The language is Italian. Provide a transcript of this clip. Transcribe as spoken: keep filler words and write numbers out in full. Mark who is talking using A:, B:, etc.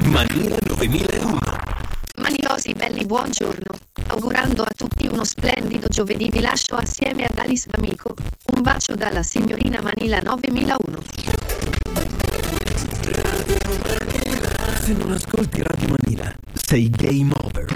A: Manila novemilauno.
B: Manilosi belli, buongiorno. Augurando a tutti uno splendido giovedì, vi lascio assieme ad Alice Amico. Un bacio dalla signorina Manila novemilauno.
A: Se non ascolti Radio Manila, sei game over.